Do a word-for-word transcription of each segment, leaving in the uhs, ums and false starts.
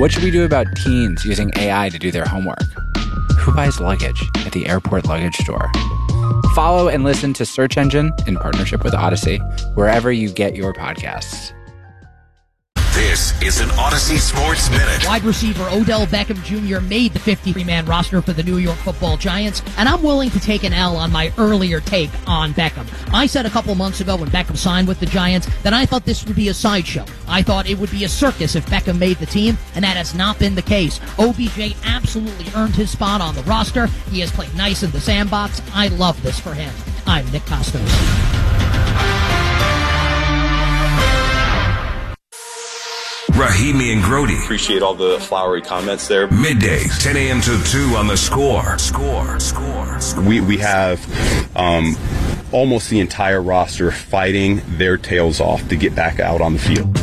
What should we do about teens using A I to do their homework? Who buys luggage at the airport luggage store? Follow and listen to Search Engine in partnership with Odyssey, wherever you get your podcasts. This is an Odyssey Sports Minute. Wide receiver Odell Beckham Junior made the fifty-three man roster for the New York Football Giants, and I'm willing to take an L on my earlier take on Beckham. I said a couple months ago when Beckham signed with the Giants that I thought this would be a sideshow. I thought it would be a circus if Beckham made the team, and that has not been the case. O B J absolutely earned his spot on the roster. He has played nice in the sandbox. I love this for him. I'm Nick Costos. Rahimi and Grody. Appreciate all the flowery comments there. Middays, ten a.m. to two on the score. Score, score, score. We, we have um, almost the entire roster fighting their tails off to get back out on the field.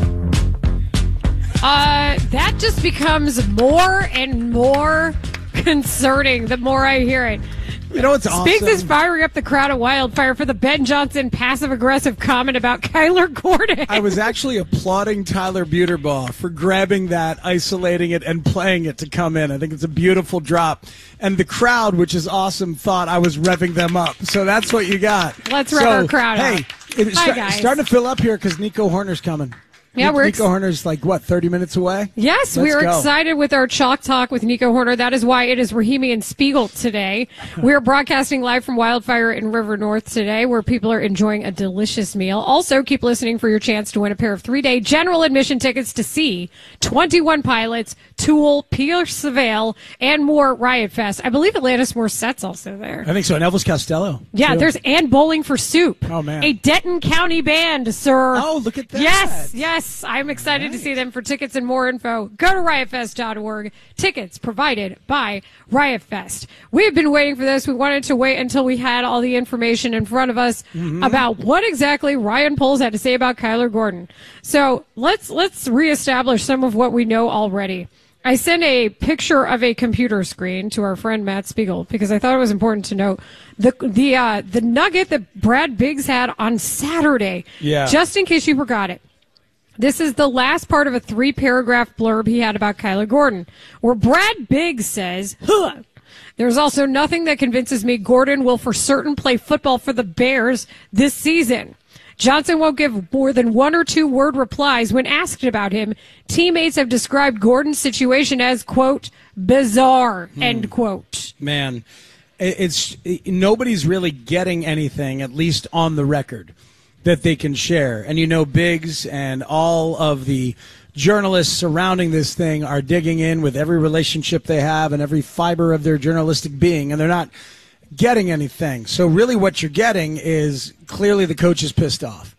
Uh, that just becomes more and more concerning the more I hear it. You know what's awesome? Speaks is firing up the crowd of Wildfire for the Ben Johnson passive-aggressive comment about Kyler Gordon. I was actually applauding Tyler Buterbaugh for grabbing that, isolating it, and playing it to come in. I think it's a beautiful drop. And the crowd, which is awesome, thought I was revving them up. So that's what you got. Let's rev so, our crowd hey, up. Hey, it's Hi, start, guys. starting to fill up here because Nico Horner's coming. Yeah, we're Nico ex- Horner's like, what, thirty minutes away? Yes, Let's we are go. excited with our Chalk Talk with Nico Horner. That is why it is Rahimi and Spiegel today. We are broadcasting live from Wildfire in River North today, where people are enjoying a delicious meal. Also, keep listening for your chance to win a pair of three-day general admission tickets to see twenty-one Pilots, Tool, Pierce Savale, and more Riot Fest. I believe Atlantis Morissette's also there. I think so. And Elvis Costello. Yeah, too. there's and Bowling for Soup. Oh, man. A Denton County band, sir. Oh, look at that. Yes, yes. I'm excited to see them. For tickets and more info, go to riot fest dot org. Tickets provided by Riot Fest. We've been waiting for this. We wanted to wait until we had all the information in front of us mm-hmm. about what exactly Ryan Poles had to say about Kyler Gordon. So let's let's reestablish some of what we know already. I sent a picture of a computer screen to our friend Matt Spiegel because I thought it was important to note the the uh, the nugget that Brad Biggs had on Saturday. Yeah. Just in case you forgot it. This is the last part of a three-paragraph blurb he had about Kyler Gordon, where Brad Biggs says, huh, there's also nothing that convinces me Gordon will for certain play football for the Bears this season. Johnson won't give more than one or two word replies when asked about him. Teammates have described Gordon's situation as, quote, bizarre, hmm. end quote. Man, it's it, nobody's really getting anything, at least on the record, that they can share. And you know, Biggs and all of the journalists surrounding this thing are digging in with every relationship they have and every fiber of their journalistic being, and they're not getting anything. So really what you're getting is clearly the coach is pissed off.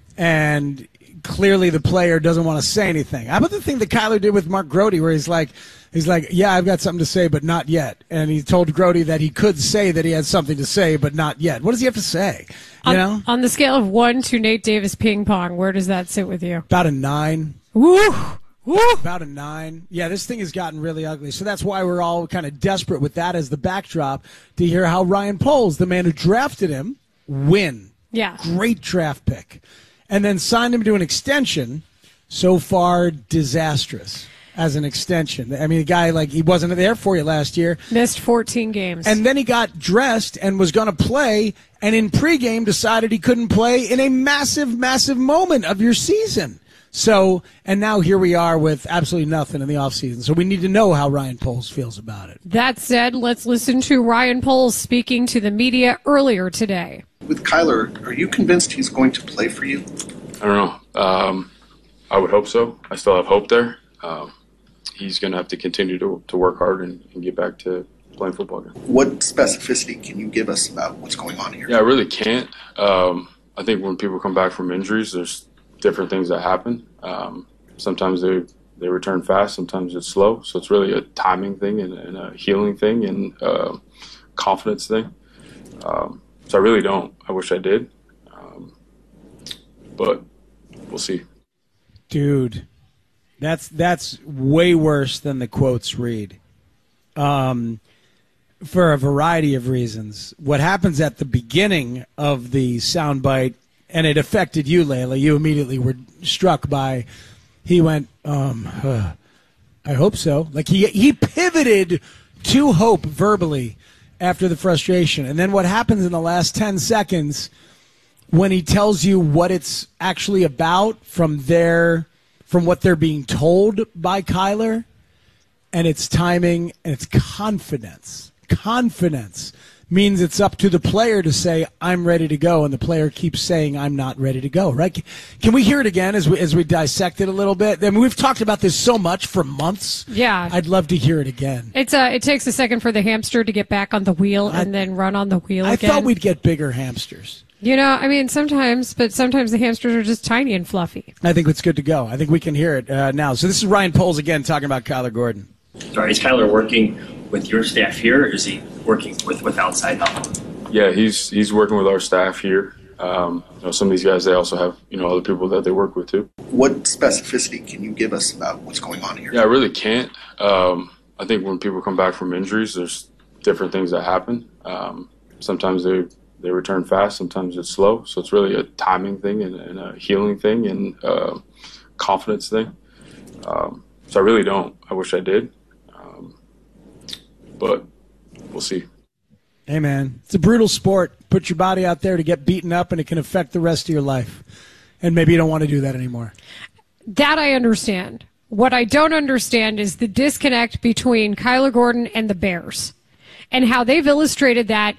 And clearly the player doesn't want to say anything. How about the thing that Kyler did with Mark Grody, where he's like, he's like, yeah, I've got something to say, but not yet. And he told Grody that he could say that he had something to say, but not yet. What does he have to say? You on, know? On the scale of one to Nate Davis ping pong, where does that sit with you? About a nine. Woo! Woo! About a nine. Yeah, this thing has gotten really ugly. So that's why we're all kind of desperate with that as the backdrop to hear how Ryan Poles, the man who drafted him, win. Yeah. Great draft pick. And then signed him to an extension. So far, disastrous as an extension. I mean, the guy, like, he wasn't there for you last year. Missed fourteen games. And then he got dressed and was going to play, and in pregame decided he couldn't play in a massive, massive moment of your season. So, and now here we are with absolutely nothing in the offseason. So we need to know how Ryan Poles feels about it. That said, let's listen to Ryan Poles speaking to the media earlier today. With Kyler, are you convinced he's going to play for you? I don't know. Um, I would hope so. I still have hope there. Um, he's going to have to continue to to work hard and, and get back to playing football again. What specificity can you give us about what's going on here? Yeah, I really can't. Um, I think when people come back from injuries, there's different things that happen. Um, sometimes they they return fast, sometimes it's slow. So it's really a timing thing and, and a healing thing and uh, confidence thing. Um, so I really don't. I wish I did. Um, but we'll see. Dude, that's that's way worse than the quotes read. Um, for a variety of reasons. What happens at the beginning of the soundbite, and it affected you, Layla. You immediately were struck by, he went, um, uh, I hope so. Like he he pivoted to hope verbally after the frustration. And then what happens in the last ten seconds when he tells you what it's actually about from their from what they're being told by Kyler, and it's timing and it's confidence. Confidence means it's up to the player to say, I'm ready to go, and the player keeps saying, I'm not ready to go, right? Can we hear it again as we, as we dissect it a little bit? I mean, we've talked about this so much for months. Yeah. I'd love to hear it again. It's uh, It takes a second for the hamster to get back on the wheel I, and then run on the wheel I again. I thought we'd get bigger hamsters. You know, I mean, sometimes, but sometimes the hamsters are just tiny and fluffy. I think it's good to go. I think we can hear it uh, now. So this is Ryan Poles again talking about Kyler Gordon. Sorry, is Kyler working with your staff here, or is he working with, with outside help? Yeah, he's he's working with our staff here. Um, you know, some of these guys, they also have, you know, other people that they work with too. What specificity can you give us about what's going on here? Yeah, I really can't. Um, I think when people come back from injuries, there's different things that happen. Um, sometimes they they return fast, sometimes it's slow. So it's really a timing thing and, and a healing thing and uh, confidence thing. Um, so I really don't. I wish I did. Um, but we'll see. Hey, man, it's a brutal sport. Put your body out there to get beaten up, and it can affect the rest of your life. And maybe you don't want to do that anymore. That I understand. What I don't understand is the disconnect between Kyler Gordon and the Bears and how they've illustrated that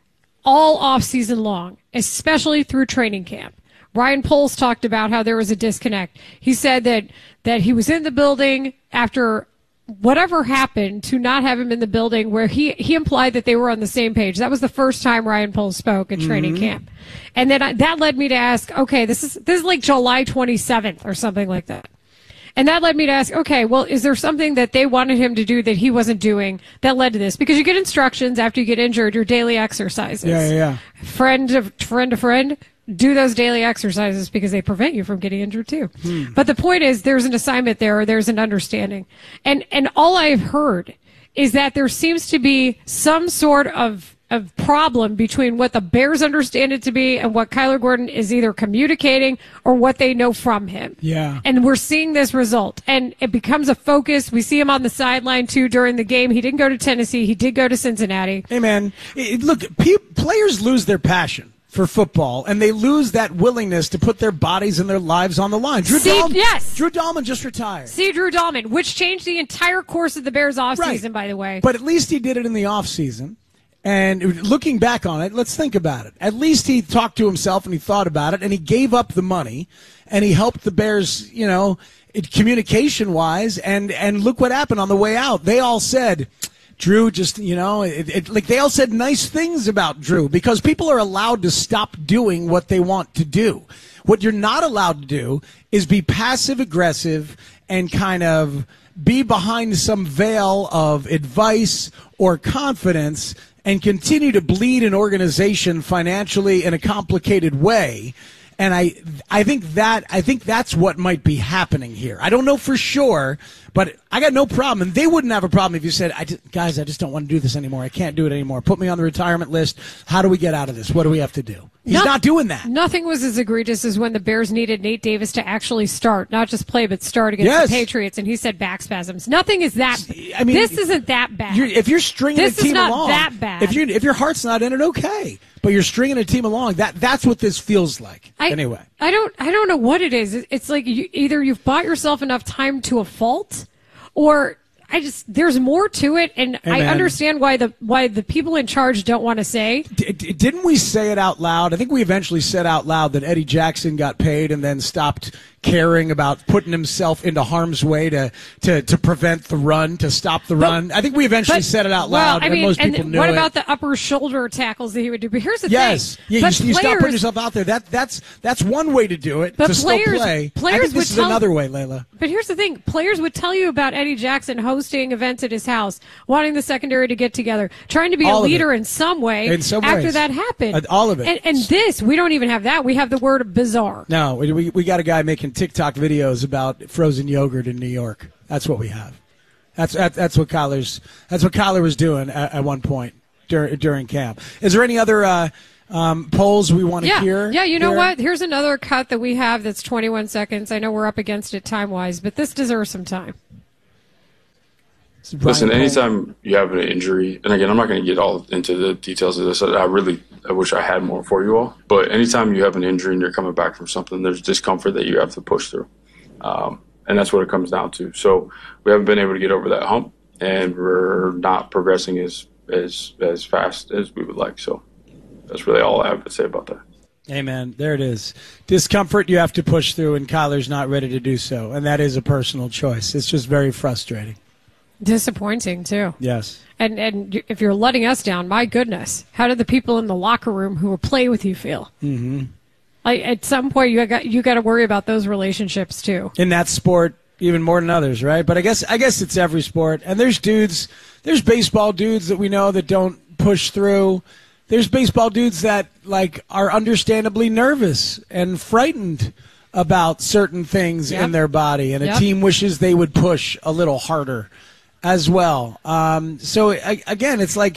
all offseason long, especially through training camp. Ryan Poles talked about how there was a disconnect. He said that, that he was in the building after whatever happened to not have him in the building, where he, he implied that they were on the same page. That was the first time Ryan Poles spoke in training mm-hmm. camp. And then I, that led me to ask, okay, this is, this is like July twenty-seventh or something like that. And that led me to ask, okay, well, is there something that they wanted him to do that he wasn't doing that led to this? Because you get instructions after you get injured, your daily exercises. Yeah, yeah, yeah. Friend of friend to friend, do those daily exercises because they prevent you from getting injured too. Hmm. But the point is, there's an assignment there, or there's an understanding. And, and all I've heard is that there seems to be some sort of of problem between what the Bears understand it to be and what Kyler Gordon is either communicating or what they know from him. Yeah. And we're seeing this result. And it becomes a focus. We see him on the sideline, too, during the game. He didn't go to Tennessee. He did go to Cincinnati. Hey, man, it, look, pe- players lose their passion for football, and they lose that willingness to put their bodies and their lives on the line. Drew See, Dahlman, yes. Drew Dahlman just retired. See Drew Dahlman, which changed the entire course of the Bears offseason, right. by the way. But at least he did it in the offseason. And looking back on it, let's think about it. At least he talked to himself and he thought about it, and he gave up the money, and he helped the Bears, you know, communication-wise, and, and look what happened on the way out. They all said, Drew just, you know, it, it, like they all said nice things about Drew because people are allowed to stop doing what they want to do. What you're not allowed to do is be passive-aggressive and kind of be behind some veil of advice or confidence and continue to bleed an organization financially in a complicated way. And I, I think that, I think that's what might be happening here. I don't know for sure, but I got no problem. And they wouldn't have a problem if you said, I just, guys, I just don't want to do this anymore. I can't do it anymore. Put me on the retirement list. How do we get out of this? What do we have to do? He's not, not doing that. Nothing was as egregious as when the Bears needed Nate Davis to actually start, not just play, but start against yes. the Patriots, and he said back spasms. Nothing is that. I mean, this isn't that bad. You're, if you're stringing this a team is not along, that bad. If you if your heart's not in it, okay. But you're stringing a team along. That that's what this feels like. I, anyway, I don't I don't know what it is. It's like you, either you've bought yourself enough time to a fault, or I just there's more to it, and hey, I man. understand why the why the people in charge don't want to say. D- didn't we say it out loud? I think we eventually said out loud that Eddie Jackson got paid and then stopped caring about putting himself into harm's way to to, to prevent the run, to stop the but, run. I think we eventually but, said it out well, loud, I and mean, most people and knew what it. about the upper shoulder tackles that he would do? But here's the yes. thing. Yeah, yes, you, you stop putting yourself out there. That that's that's one way to do it. But to players, still play. Players I think this would is tell, another way, Layla. But here's the thing: players would tell you about Eddie Jackson hosting events at his house, wanting the secondary to get together, trying to be all a leader in some way. In some after ways. that happened, Uh, all of it. And, and this, we don't even have that. We have the word bizarre. No, we, we we got a guy making TikTok videos about frozen yogurt in New York. That's what we have. That's that, that's what Kyler's. That's what Kyler was doing at, at one point dur- during camp. Is there any other uh, um, polls we want to yeah. hear? Yeah, you know here? what? Here's another cut that we have that's twenty-one seconds. I know we're up against it time wise, but this deserves some time. Listen, anytime you have an injury, and again, I'm not going to get all into the details of this. I really, I wish I had more for you all. But anytime you have an injury and you're coming back from something, there's discomfort that you have to push through. Um, and that's what it comes down to. So we haven't been able to get over that hump, and we're not progressing as as as fast as we would like. So that's really all I have to say about that. Amen. There it is. Discomfort you have to push through, and Kyler's not ready to do so. And that is a personal choice. It's just very frustrating. Disappointing, too. Yes. And and if you're letting us down, my goodness, how did the people in the locker room who play with you feel? Mm-hmm. Like, at some point, you got you got to worry about those relationships, too. In that sport, even more than others, right? But I guess I guess it's every sport. And there's dudes, there's baseball dudes that we know that don't push through. There's baseball dudes that, like, are understandably nervous and frightened about certain things Yep. in their body, and a Yep. team wishes they would push a little harder as well. Um, so, I, again, it's like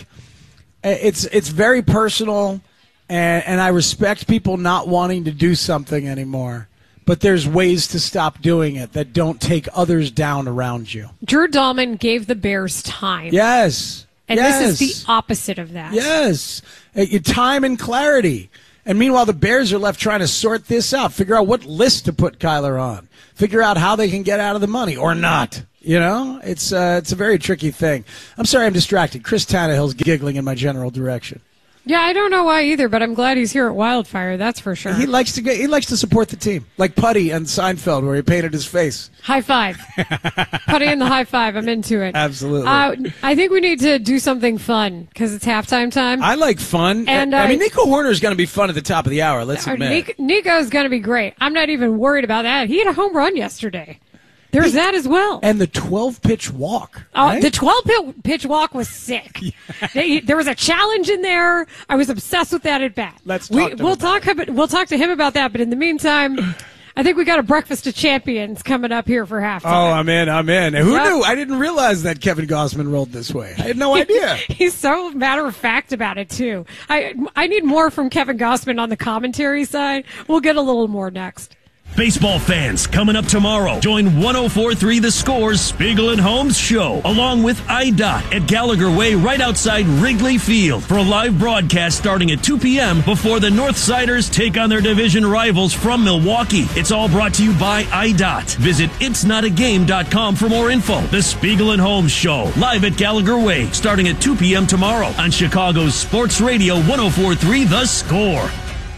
it's it's very personal, and, and I respect people not wanting to do something anymore. But there's ways to stop doing it that don't take others down around you. Drew Dahlman gave the Bears time. Yes. And yes. this is the opposite of that. Yes. Uh, Time and clarity. And meanwhile, the Bears are left trying to sort this out, figure out what list to put Kyler on, figure out how they can get out of the money or not. You know, it's uh, it's a very tricky thing. I'm sorry I'm distracted. Chris Tannehill's giggling in my general direction. Yeah, I don't know why either, but I'm glad he's here at Wildfire, that's for sure. He likes to get, he likes to support the team, like Putty and Seinfeld, where he painted his face. High five. Putty in the high five. I'm into it. Absolutely. Uh, I think we need to do something fun because it's halftime time. I like fun. And I uh, mean, Nico Horner's going to be fun at the top of the hour, let's admit. Nico, Nico's going to be great. I'm not even worried about that. He had a home run yesterday. There's that as well. And the twelve-pitch walk. Oh, right? the twelve-pitch walk was sick. They, there was a challenge in there. I was obsessed with that at bat. Let's we, talk to we'll him about talk. About, we'll talk to him about that. But in the meantime, I think we got a breakfast of champions coming up here for halftime. Oh, I'm in. I'm in. Who Yep. knew? I didn't realize that Kevin Gossman rolled this way. I had no idea. He's so matter of fact about it too. I I need more from Kevin Gossman on the commentary side. We'll get a little more next. Baseball fans, coming up tomorrow, join one oh four point three The Score's Spiegel and Holmes show, along with I D O T at Gallagher Way right outside Wrigley Field for a live broadcast starting at two p.m. before the Northsiders take on their division rivals from Milwaukee. It's all brought to you by I D O T. Visit its not a game dot com for more info. The Spiegel and Holmes show, live at Gallagher Way, starting at two p.m. tomorrow on Chicago's Sports Radio one oh four point three The Score.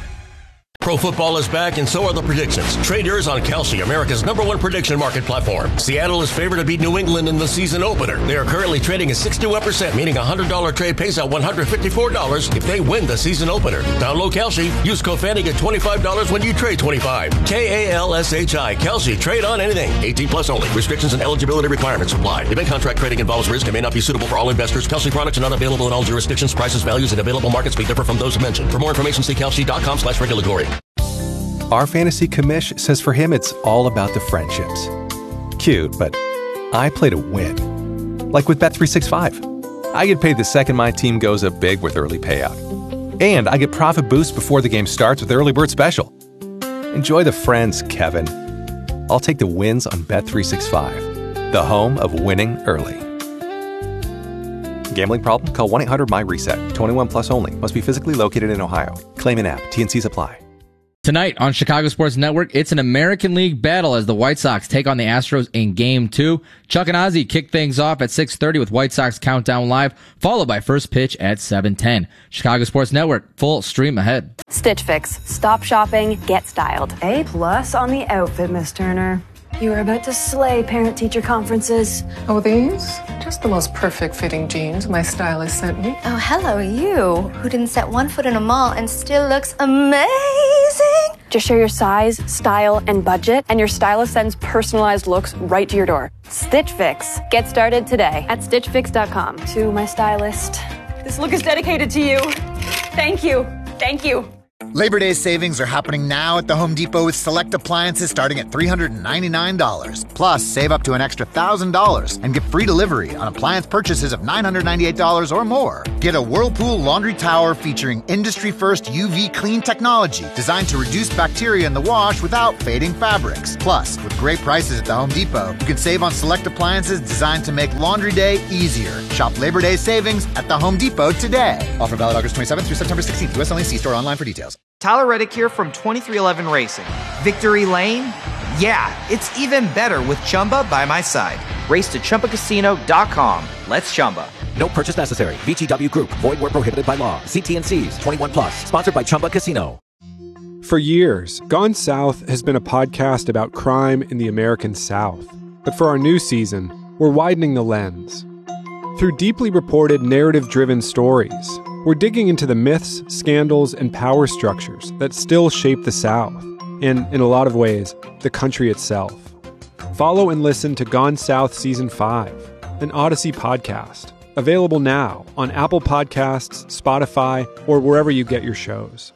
Pro football is back, and so are the predictions. Trade yours on Kalshi, America's number one prediction market platform. Seattle is favored to beat New England in the season opener. They are currently trading at sixty-one percent, meaning a one hundred dollars trade pays out one hundred fifty-four dollars if they win the season opener. Download Kalshi. Use code Fanny, get twenty-five dollars when you trade twenty-five dollars. K A L S H I. Kalshi. Trade on anything. eighteen plus only. Restrictions and eligibility requirements apply. Event contract trading involves risk and may not be suitable for all investors. Kalshi products are not available in all jurisdictions. Prices, values, and available markets may differ from those mentioned. For more information, see kalshi dot com slash regulatory. Our fantasy commish says for him it's all about the friendships. Cute, but I play to win. Like with Bet three sixty-five. I get paid the second my team goes up big with early payout. And I get profit boost before the game starts with Early Bird Special. Enjoy the friends, Kevin. I'll take the wins on Bet three sixty-five, the home of winning early. Gambling problem? Call one eight hundred M Y reset. twenty-one plus only. Must be physically located in Ohio. Claim an app. T and Cs apply. Tonight on Chicago Sports Network, it's an American League battle as the White Sox take on the Astros in Game two. Chuck and Ozzy kick things off at six thirty with White Sox Countdown Live, followed by first pitch at seven ten. Chicago Sports Network, full stream ahead. Stitch Fix. Stop shopping, get styled. A plus on the outfit, Miss Turner. You are about to slay parent-teacher conferences. Oh, these? Just the most perfect fitting jeans my stylist sent me. Oh, hello, you, who didn't set one foot in a mall and still looks amazing. Just share your size, style, and budget, and your stylist sends personalized looks right to your door. Stitch Fix. Get started today at stitch fix dot com. To my stylist, this look is dedicated to you. Thank you. Thank you. Labor Day savings are happening now at the Home Depot with select appliances starting at three hundred ninety-nine dollars. Plus, save up to an extra one thousand dollars and get free delivery on appliance purchases of nine hundred ninety-eight dollars or more. Get a Whirlpool laundry tower featuring industry-first U V clean technology designed to reduce bacteria in the wash without fading fabrics. Plus, with great prices at the Home Depot, you can save on select appliances designed to make laundry day easier. Shop Labor Day savings at the Home Depot today. Offer valid August twenty-seventh through September sixteenth. U S only. See store online for details. Tyler Reddick here from twenty-three eleven Racing. Victory Lane? Yeah, it's even better with Chumba by my side. Race to Chumba Casino dot com. Let's Chumba. No purchase necessary. V G W Group. Void where prohibited by law. See T and C's. twenty-one plus. Sponsored by Chumba Casino. For years, Gone South has been a podcast about crime in the American South. But for our new season, we're widening the lens. Through deeply reported, narrative-driven stories, we're digging into the myths, scandals, and power structures that still shape the South, and, in a lot of ways, the country itself. Follow and listen to Gone South Season five, an Odyssey podcast, available now on Apple Podcasts, Spotify, or wherever you get your shows.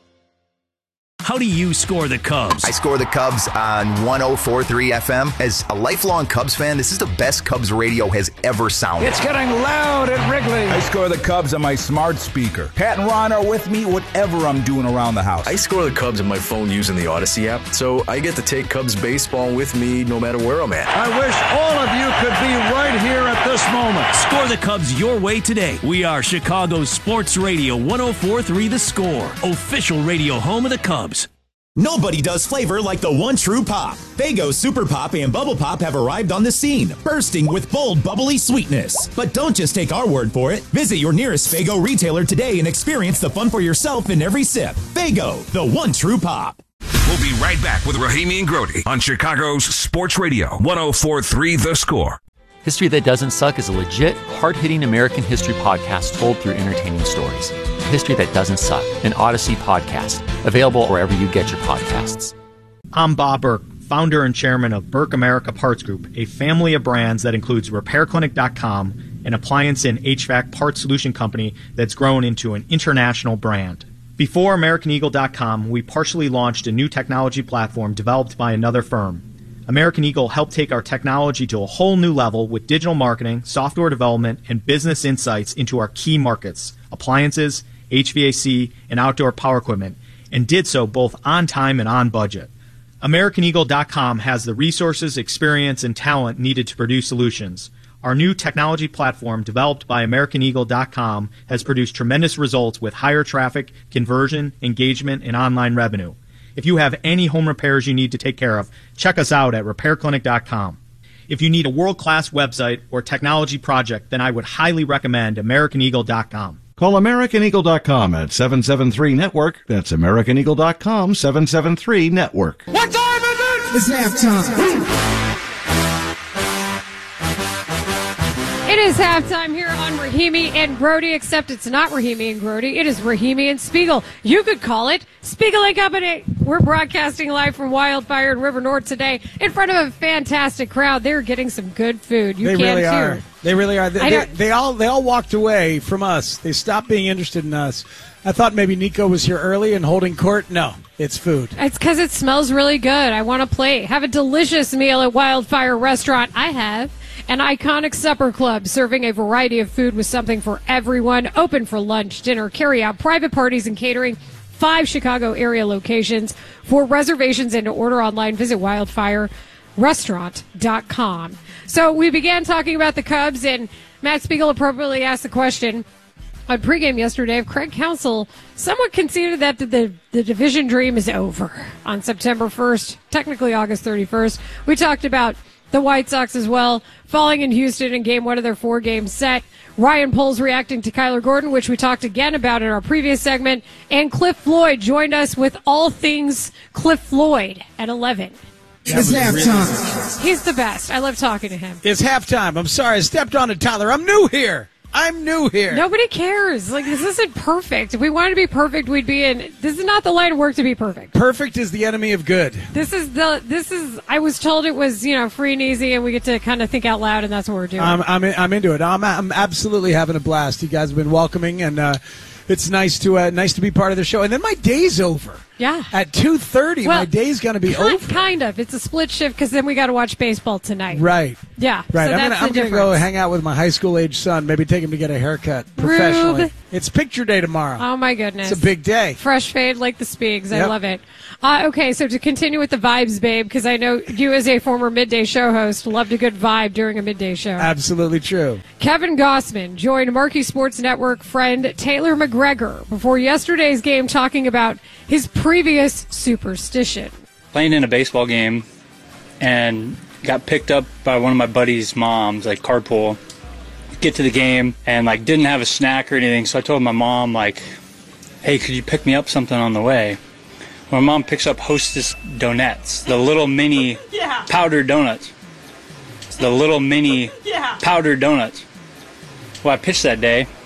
How do you score the Cubs? I score the Cubs on one oh four point three F M. As a lifelong Cubs fan, this is the best Cubs radio has ever sounded. It's getting loud at Wrigley. I score the Cubs on my smart speaker. Pat and Ron are with me whatever I'm doing around the house. I score the Cubs on my phone using the Odyssey app, so I get to take Cubs baseball with me no matter where I'm at. I wish all of you could be right here at this moment. Score the Cubs your way today. We are Chicago's Sports Radio one oh four point three The Score, official radio home of the Cubs. Nobody does flavor like the one true pop. Faygo Super Pop and Bubble Pop have arrived on the scene, bursting with bold, bubbly sweetness. But don't just take our word for it. Visit your nearest Faygo retailer today and experience the fun for yourself in every sip. Faygo, the one true pop. We'll be right back with Rahimi and Grody on Chicago's Sports Radio one oh four point three The Score. History That Doesn't Suck is a legit, hard-hitting American history podcast told through entertaining stories. History That Doesn't Suck, an Odyssey podcast, available wherever you get your podcasts. I'm Bob Burke, founder and chairman of Burke America Parts Group, a family of brands that includes Repair Clinic dot com, an appliance and H V A C parts solution company that's grown into an international brand. Before American Eagle dot com, we partially launched a new technology platform developed by another firm. American Eagle helped take our technology to a whole new level with digital marketing, software development, and business insights into our key markets, appliances, H V A C, and outdoor power equipment, and did so both on time and on budget. American Eagle dot com has the resources, experience, and talent needed to produce solutions. Our new technology platform, developed by American Eagle dot com, has produced tremendous results with higher traffic, conversion, engagement, and online revenue. If you have any home repairs you need to take care of, check us out at Repair Clinic dot com. If you need a world-class website or technology project, then I would highly recommend American Eagle dot com. Call American Eagle dot com at seven seven three network. That's American Eagle dot com, seven seven three network. What time is it? It's halftime. It is halftime here on Rahimi and Grody, except it's not Rahimi and Grody. It is Rahimi and Spiegel. You could call it Spiegel and Company. We're broadcasting live from Wildfire in River North today in front of a fantastic crowd. They're getting some good food. You they can really too. are. They really are. They, they, they all they all walked away from us. They stopped being interested in us. I thought maybe Nico was here early and holding court. No, it's food. It's because it smells really good. I want to play. Have a delicious meal at Wildfire Restaurant. I have an iconic supper club serving a variety of food with something for everyone. Open for lunch, dinner, carry-out, private parties, and catering. Five Chicago area locations. For reservations and to order online, visit wildfire restaurant dot com. So we began talking about the Cubs, and Matt Spiegel appropriately asked the question on pregame yesterday if Craig Counsell somewhat conceded that the, the division dream is over on September first, technically August thirty-first. We talked about the White Sox as well, falling in Houston in game one of their four-game set. Ryan Poles reacting to Kyler Gordon, which we talked again about in our previous segment. And Cliff Floyd joined us with all things Cliff Floyd at eleven. It's halftime. Really He's the best. I love talking to him. It's halftime. I'm sorry. I stepped on it, Tyler. I'm new here. I'm new here. Nobody cares. Like, this isn't perfect. If we wanted to be perfect, we'd be in. This is not the line of work to be perfect. Perfect is the enemy of good. This is the. This is. I was told it was, you know, free and easy, and we get to kind of think out loud, and that's what we're doing. I'm. I'm, I'm into it. I'm. I'm absolutely having a blast. You guys have been welcoming, and uh, it's nice to uh, nice to be part of the show. And then my day's over. Yeah. At two thirty, Well, my day's going to be ki- over. Kind of. It's a split shift because then we got to watch baseball tonight. Right. Yeah. Right. So I'm that's gonna, I'm the gonna go difference. hang out with my high school age son. Maybe take him to get a haircut professionally. Rube. It's picture day tomorrow. Oh, my goodness. It's a big day. Fresh fade like the Speegs. I Yep. love it. Uh, okay, so to continue with the vibes, babe, because I know you as a former midday show host loved a good vibe during a midday show. Absolutely true. Kevin Gossman joined Marquee Sports Network friend Taylor McGregor before yesterday's game talking about his previous superstition. Playing in a baseball game and got picked up by one of my buddy's moms, like carpool. Get to the game and like didn't have a snack or anything, so I told my mom like, hey, could you pick me up something on the way? My mom picks up Hostess donuts, the little mini Yeah. powdered donuts. The little mini Yeah. powdered donuts. Well, I pitched that day,